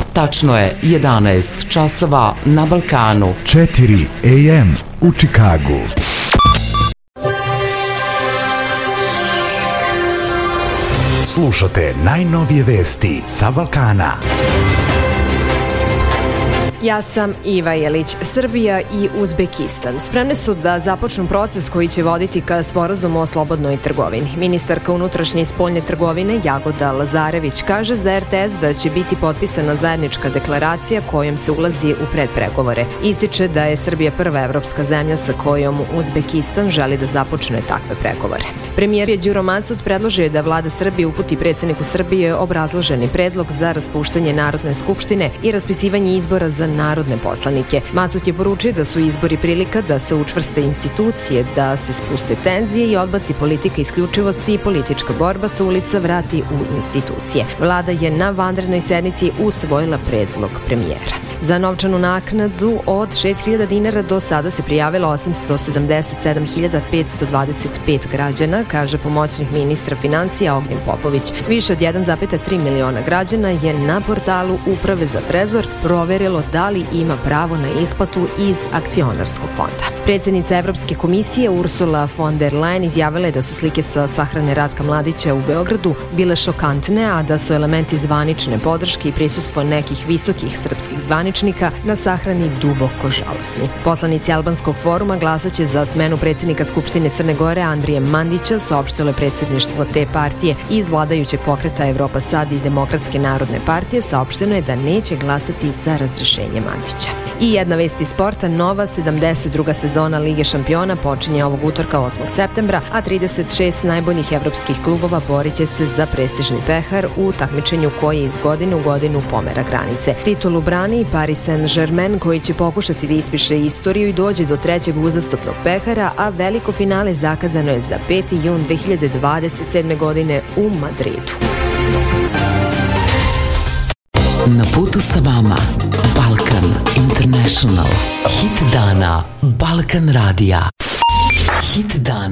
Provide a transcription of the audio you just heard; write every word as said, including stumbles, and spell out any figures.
Tačno je jedanaest časova na Balkanu. četiri a m u Čikagu. Slušate najnovije vesti sa Balkana. Ja sam Iva Jelić. Srbija i Uzbekistan spremne su da započnu proces koji će voditi ka sporazumu o slobodnoj trgovini. Ministarka unutrašnje i spoljne trgovine Jagoda Lazarević kaže za er te es da će biti potpisana zajednička deklaracija kojom se ulazi u predpregovore. Ističe da je Srbija prva evropska zemlja sa kojom Uzbekistan želi da započne takve pregovore. Premijer Đuro Macut predložio je da vlada Srbije uputi predsjedniku Srbije obrazloženi predlog za raspuštanje Narodne skupštine i raspisivanje izbora za narodne poslanike. Macut je poručio da su izbori prilika da se učvrste institucije, da se spuste tenzije i odbaci politika isključivosti i politička borba sa ulica vrati u institucije. Vlada je na vanrednoj sednici usvojila predlog premijera. Za novčanu naknadu od šest hiljada dinara do sada se prijavilo osamsto sedamdeset sedam hiljada petsto dvadeset pet građana, kaže pomoćnik ministra finansija Ognjen Popović. Više od jedan zarez tri miliona građana je na portalu Uprave za trezor proverilo da li ima pravo na isplatu iz akcionarskog fonda. Predsjednica Evropske komisije Ursula von der Leyen izjavila je da su slike sa sahrane Ratka Mladića u Beogradu bile šokantne, a da su elementi zvanične podrške i prisustvo nekih visokih srpskih zvaničnika na sahrani duboko žalosni. Poslanici Albanskog foruma glasaće za smenu predsjednika Skupštine Crne Gore Andrije Mandića, saopštilo je predsjedništvo te partije. Iz vladajućeg pokreta Evropa Sad i Demokratske narodne partije saopšteno je da neće glasati za razrešenje Mandića. I jedna vest iz sporta, nova sedamdeset druga sezona Lige šampiona počinje ovog utorka osmog septembra, a trideset šest najboljih evropskih klubova borit će se za prestižni pehar u takmičenju koje iz godine u godinu pomera granice. Titulu brani Paris Saint-Germain koji će pokušati da ispiše istoriju i dođe do trećeg uzastopnog pehara, a veliko finale zakazano je za peti jun dve hiljade dvadeset sedme godine u Madridu. Na putu sa vama Balkan International. Hit dana Balkan Radija. Hit dana.